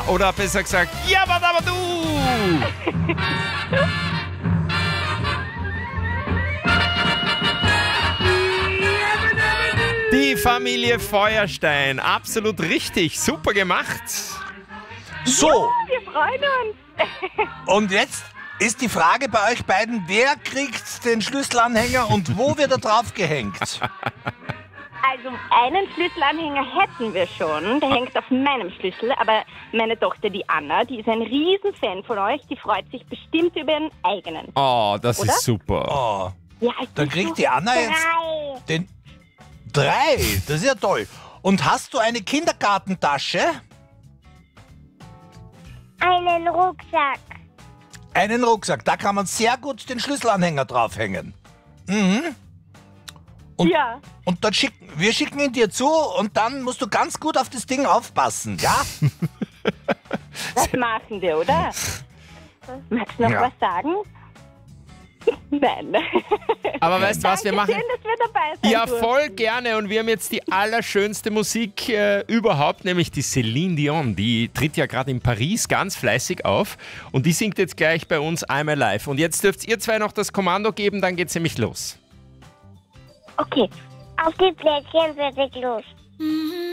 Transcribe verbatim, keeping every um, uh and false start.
Oder besser gesagt, Jabadabadu! Die Familie Feuerstein, absolut richtig, super gemacht. So, Wir freuen uns. und jetzt ist die Frage bei euch beiden, wer kriegt den Schlüsselanhänger und wo wird er draufgehängt? Also einen Schlüsselanhänger hätten wir schon, der hängt auf meinem Schlüssel, aber meine Tochter, die Anna, die ist ein Riesenfan von euch, die freut sich bestimmt über ihren eigenen. Oh, das Oder? ist super. Oh, Ja, ich dann bin kriegt so die Anna jetzt drei. den... Drei, das ist ja toll. Und hast du eine Kindergartentasche? Einen Rucksack. Einen Rucksack, da kann man sehr gut den Schlüsselanhänger draufhängen. Mhm. Und, Ja. und dann schicken, wir schicken ihn dir zu und dann musst du ganz gut auf das Ding aufpassen, ja? Das machen wir, oder? Magst du noch Ja. was sagen? Nein. Aber weißt du was, wir machen... Schön, dass wir dabei sein Ja, durften. voll gerne. Und wir haben jetzt die allerschönste Musik äh, überhaupt, nämlich die Celine Dion. Die tritt ja gerade in Paris ganz fleißig auf. Und die singt jetzt gleich bei uns I'm Alive. Und jetzt dürft ihr zwei noch das Kommando geben, dann geht's nämlich los. Okay, auf die Plättchen fertig los.